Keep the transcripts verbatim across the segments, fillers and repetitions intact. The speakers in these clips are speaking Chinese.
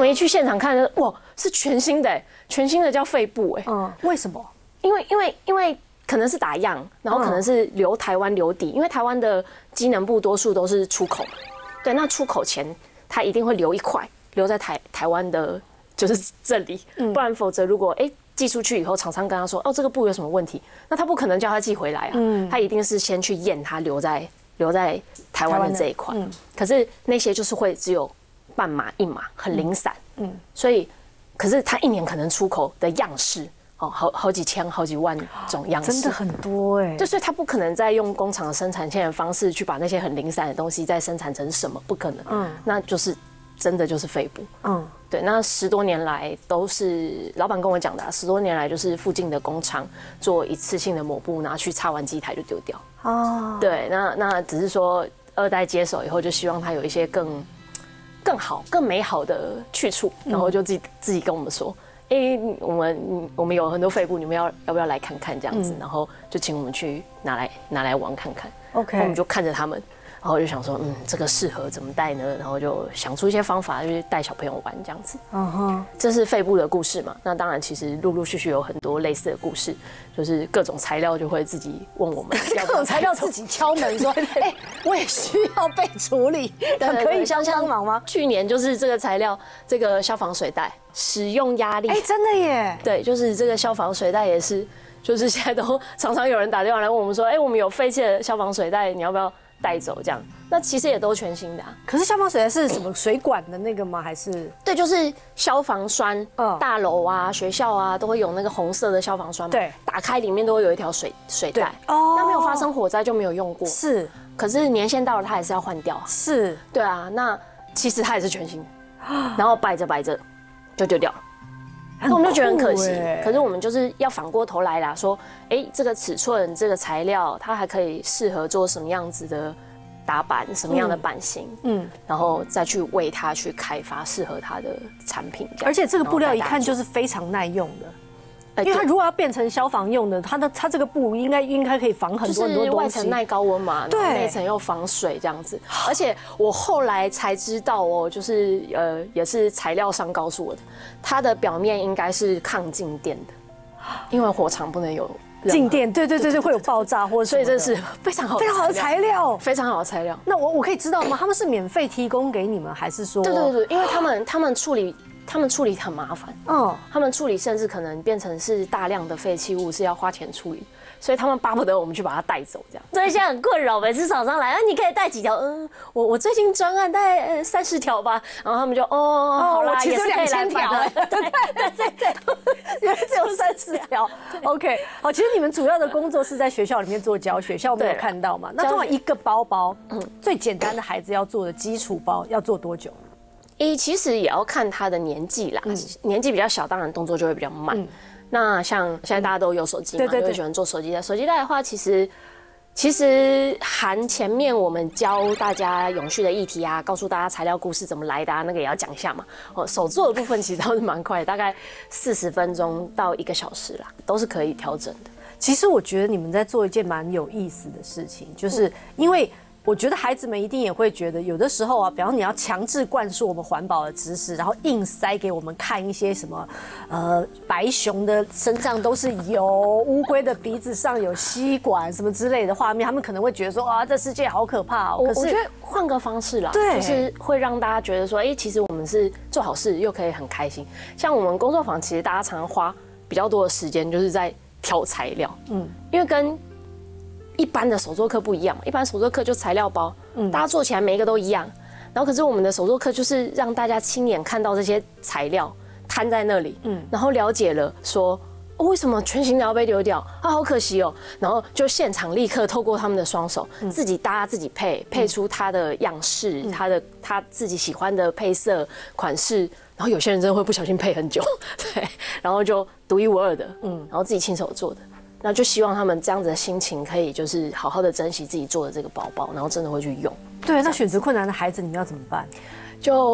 们一去现场看，哇，是全新的，全新的叫肺部，哎， 嗯，为什么？ 因为因为因为可能是打样，然后可能是留台湾留底，因为台湾的机能部多数都是出口，对，那出口前它一定会留一块，留在台台湾的，就是这里，不然否则如果哎。寄出去以后，厂商跟他说：“哦，这个布有什么问题？”那他不可能叫他寄回来啊，嗯、他一定是先去验他留在留在台湾的这一块。嗯、可是那些就是会只有半码一码，很零散。嗯，所以可是他一年可能出口的样式哦，好好几千、好几万种样式， 真的很多哎、欸。 就所以他不可能再用工厂的生产线的方式去把那些很零散的东西再生产成什么，不可能。嗯，那就是真的就是肺部。嗯。对，那十多年来都是老板跟我讲的、啊，十多年来就是附近的工厂做一次性的抹布，拿去擦完机台就丢掉。哦，对，那那只是说二代接手以后，就希望它有一些更更好、更美好的去处，然后就自己、嗯、自己跟我们说，哎、欸，我们我们有很多肺部，你们要要不要来看看这样子？嗯、然后就请我们去拿来拿来玩看看。OK， 我们就看着他们。然后就想说，嗯，这个适合怎么带呢？然后就想出一些方法，就是带小朋友玩这样子。嗯哼，这是肺部的故事嘛。那当然，其实陆陆续续有很多类似的故事，就是各种材料就会自己问我们， 各种材料自己敲门说，哎，我也需要被处理，可以帮帮忙吗？ 去年就是这个材料，这个消防水袋使用压力， 哎，真的耶。 对，就是这个消防水袋也是，就是现在都常常有人打电话来问我们说，哎，我们有废弃的消防水袋，你要不要带走这样？那其实也都全新的啊。 可是消防水袋是什么水管的那个吗？还是？ 对，就是消防栓，嗯，大楼啊、学校啊都会有那个红色的消防栓嘛。 对， 打开里面都会有一条水水袋。哦。那没有发生火灾就没有用过。 是。 可是年限到了，它还是要换掉。 是。 对啊，那其实它也是全新的，然后摆着摆着就丢掉了。那我们就觉得很可惜，可是我们就是要反过头来啦，说，哎，这个尺寸、这个材料，它还可以适合做什么样子的打版，什么样的版型，嗯，然后再去为它去开发适合它的产品。 而且这个布料一看就是非常耐用的。因为它如果要变成消防用的，它的它这个布应该应该可以防很多很多东西。 就是外层耐高温嘛，对，内层又防水这样子。而且我后来才知道哦，就是呃，也是材料商告诉我的，它的表面应该是抗静电的，因为火场不能有静电，对对对对，会有爆炸或者所以这是非常好非常好的材料， 非常好的材料。 那我我可以知道吗？他们是免费提供给你们，还是说？ 对对对，因为他们他们处理。他们处理很麻烦，嗯，他们处理甚至可能变成是大量的废弃物，是要花钱处理，所以他们巴不得我们去把它带走，这样。所以现在很困扰，每次厂商来，啊，你可以带几条？嗯，我我最近专案带三十条吧，然后他们就哦，好啦， 其实两千条， 对对对对对， 原来只有三十条。OK， 好，其实你们主要的工作是在学校里面做教学，校没有看到嘛？那通常一个包包，嗯，最简单的孩子要做的基础包要做多久？ 诶，其实也要看他的年纪啦，嗯、年纪比较小，当然动作就会比较慢。嗯、那像现在大家都有手机嘛，就会喜欢做手机袋。手机袋的话，其实其实含前面我们教大家永续的议题啊，告诉大家材料故事怎么来的啊，那个也要讲一下嘛。哦，手做的部分其实倒是蛮快的，大概四十分钟到一个小时啦，都是可以调整的。 其实我觉得你们在做一件蛮有意思的事情，就是因为。我觉得孩子们一定也会觉得，有的时候啊，比方你要强制灌输我们环保的知识，然后硬塞给我们看一些什么，呃，白熊的身上都是油，乌龟的鼻子上有吸管什么之类的画面，他们可能会觉得说啊，这世界好可怕哦。 可是我觉得换个方式啦， 对， 就是会让大家觉得说，哎，其实我们是做好事，又可以很开心。像我们工作坊，其实大家常常花比较多的时间，就是在挑材料，嗯，因为跟一般的手作课不一样嘛，一般手作课就材料包，嗯，大家做起来每一个都一样。然后可是我们的手作课就是让大家亲眼看到这些材料摊在那里，嗯，然后了解了说、哦、为什么全新的要被丢掉啊，好可惜哦。然后就现场立刻透过他们的双手，嗯、自己搭自己配，配出它的样式，嗯、他的他自己喜欢的配色款式。然后有些人真的会不小心配很久，对，然后就独一无二的，嗯，然后自己亲手做的。那就希望他们这样子的心情可以就是好好的珍惜自己做的这个包包，然后真的会去用。 对，那选择困难的孩子你们要怎么办？ 就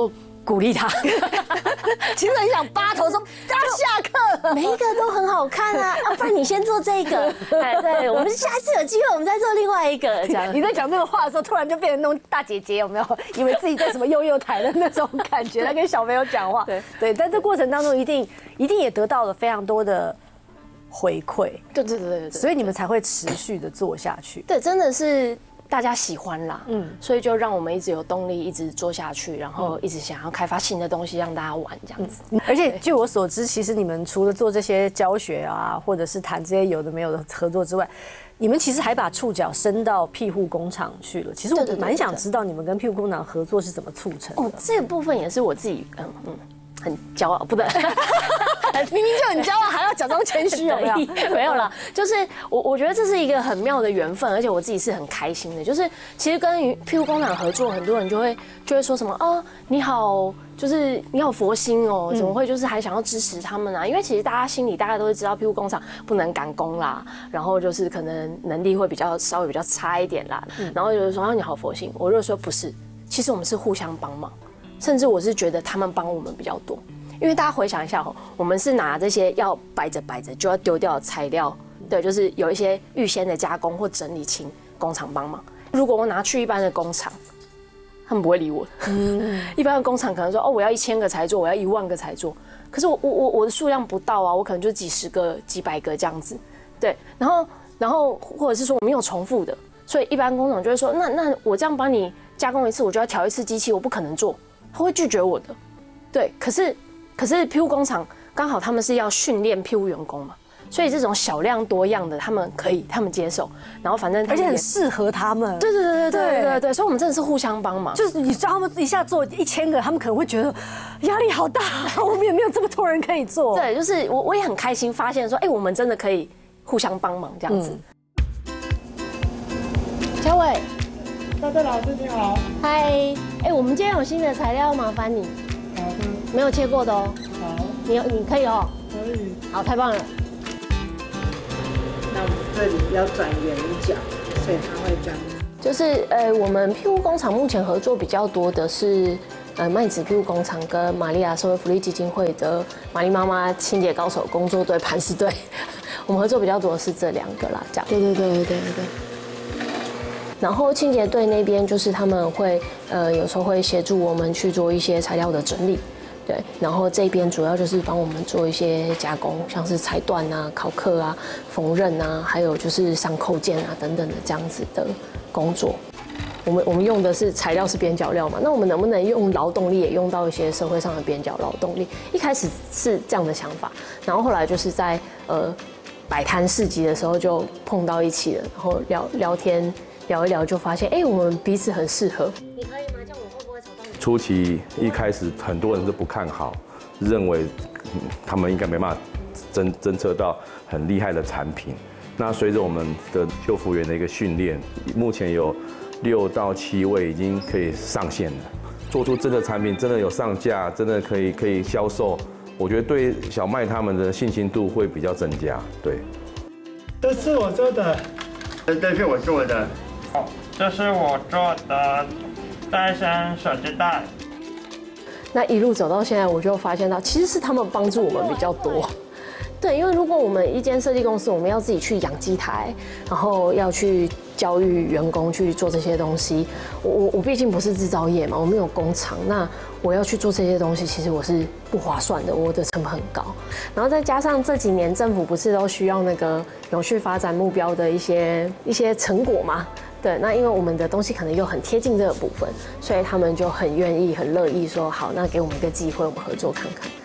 鼓励他。 其实很想扒头说大家下课， 每一个都很好看啊，啊，不然你先做这个，哎，对，我们下次有机会我们再做另外一个，这样。 你在讲这个话的时候，突然就变成那种大姐姐，有没有？以为自己在什么幼幼台的那种感觉，在跟小朋友讲话。对对，但这过程当中一定一定也得到了非常多的回馈。 对对对对对， 所以你们才会持续的做下去。 对，真的是。大家喜欢啦，嗯，所以就让我们一直有动力，一直做下去，然后一直想要开发新的东西让大家玩这样子。 嗯、而且据我所知，其实你们除了做这些教学啊，或者是谈这些有的没有的合作之外，你们其实还把触角伸到庇护工厂去了。其实我蛮想知道你们跟庇护工厂合作是怎么促成的。 哦，这个部分也是我自己，嗯嗯。很骄傲，不对， 明明就很骄傲，还要假装谦虚，有没有？ 没有啦，就是我我觉得这是一个很妙的缘分，而且我自己是很开心的。就是其实跟庇护工厂合作，很多人就会就会说什么哦，你好，就是你好佛心哦，怎么会就是还想要支持他们啊？因为其实大家心里大概都会知道，庇护工厂不能赶工啦，然后就是可能能力会比较稍微比较差一点啦，然后有人说啊你好佛心，我就说不是，其实我们是互相帮忙。甚至我是觉得他们帮我们比较多，因为大家回想一下哦，我们是拿这些要摆着摆着就要丢掉的材料，对，就是有一些预先的加工或整理，请工厂帮忙。如果我拿去一般的工厂，他们不会理我。嗯，一般的工厂可能说哦，我要一千个才做，我要一万个才做。可是我我我我的数量不到啊，我可能就几十个、几百个这样子，对。然后然后或者是说我没有重复的，所以一般工厂就会说，那那我这样帮你加工一次，我就要调一次机器，我不可能做。他会拒绝我的，对，可是可是庇护工厂刚好他们是要训练庇护员工嘛，所以这种小量多样的他们可以，他们接受，然后反正而且很适合他们， 对对对对对对对，所以我们真的是互相帮忙。 就是你叫他们一下做一千个，他们可能会觉得压力好大，我们也没有这么多人可以做。 对，就是我我也很开心发现说，哎，我们真的可以互相帮忙这样子。嘉伟。 大队老师你好， 嗨，哎，我们今天有新的材料，麻烦你。 好的。 没有切过的哦。 好。 你你可以哦。 可以。 好，太棒了。 那我们这里要转圆角，所以它会这样子。 就是呃，我们庇护工厂目前合作比较多的是呃麦子庇护工厂跟玛利亚社会福利基金会的玛丽妈妈清洁高手工作队磐石队，我们合作比较多的是这两个啦，这样。 对对对对对对。 然后清洁队那边就是他们会呃有时候会协助我们去做一些材料的整理，对，然后这边主要就是帮我们做一些加工，像是裁断啊、拷刻啊、缝纫啊，还有就是上扣件啊等等的这样子的工作。我们我们用的是材料是边角料嘛，那我们能不能用劳动力也用到一些社会上的边角劳动力？一开始是这样的想法，然后后来就是在呃摆摊市集的时候就碰到一起了，然后聊聊天。聊一聊就发现，哎，我们彼此很适合。你可以吗？这样我会不会吵到你？ 初期一开始很多人都不看好，认为他们应该没办法侦侦测到很厉害的产品。那随着我们的救服员的一个训练，目前有六到七位已经可以上线了，做出真的产品，真的有上架，真的可以可以销售。我觉得对小麦他们的信心度会比较增加。对， 这是我做的， 这是我做的。 这是我做的再生手机袋。 那一路走到现在，我就发现到，其实是他们帮助我们比较多。对，因为如果我们一间设计公司，我们要自己去养机台，然后要去教育员工去做这些东西，我我我毕竟不是制造业嘛，我没有工厂，那我要去做这些东西，其实我是不划算的，我的成本很高。然后再加上这几年政府不是都需要那个永续发展目标的一些一些成果嘛？对，那因为我们的东西可能又很贴近这个部分，所以他们就很愿意、很乐意说好，那给我们一个机会，我们合作看看。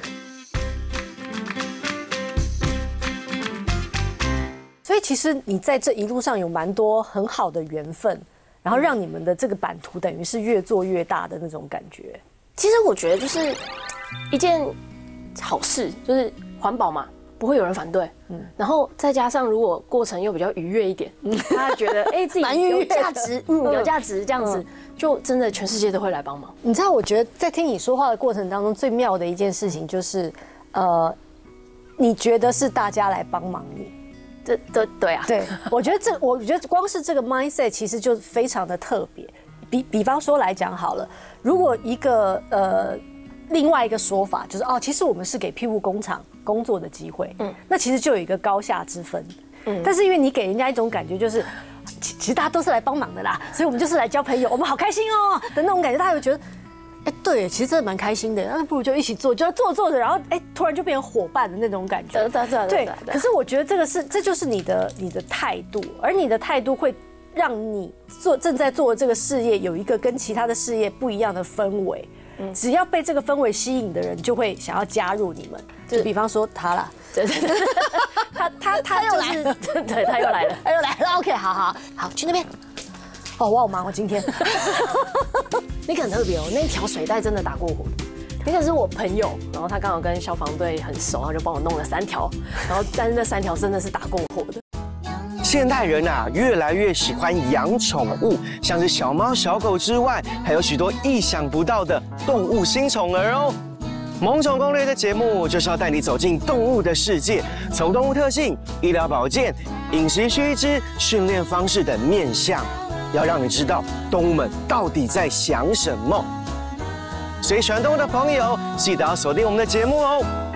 所以其实你在这一路上有蛮多很好的缘分，然后让你们的这个版图等于是越做越大的那种感觉。 其实我觉得就是一件好事，就是环保嘛。不会有人反对，嗯，然后再加上如果过程又比较愉悦一点，嗯，大家觉得哎、欸、自己有价值，嗯，有价值这样子，就真的全世界都会来帮忙。 你知道，我觉得在听你说话的过程当中，最妙的一件事情就是，呃，你觉得是大家来帮忙你， 对对对啊， 对，我觉得这，我觉得光是这个 mindset 其实就非常的特别。比比方说来讲好了，如果一个呃另外一个说法就是哦，其实我们是给庇护工厂工作的机会，嗯，那其实就有一个高下之分，嗯，但是因为你给人家一种感觉就是，其其实大家都是来帮忙的啦，所以我们就是来交朋友，我们好开心哦的那种感觉，大家会觉得，哎，对，其实真的蛮开心的，那不如就一起做，就做做着，然后哎，突然就变成伙伴的那种感觉， 对对对。可是我觉得这个是，这就是你的你的态度，而你的态度会让你做正在做的这个事业有一个跟其他的事业不一样的氛围。只要被这个氛围吸引的人，就会想要加入你们。就比方说他啦， 对对对， 他他他又来了， 对，他又来了， 他又来了。OK， 好好好，去那边。哦，我好忙哦，今天。 那个很特别哦，那一条水带真的打过火。那个是我朋友，然后他刚好跟消防队很熟，他就帮我弄了三条，然后但是那三条真的是打过火的。 现代人啊，越来越喜欢养宠物，像是小猫、小狗之外，还有许多意想不到的动物新宠儿哦。萌宠攻略的节目就是要带你走进动物的世界，从动物特性、医疗保健、饮食须知、训练方式等面向，要让你知道动物们到底在想什么。所以喜欢动物的朋友，记得要锁定我们的节目哦。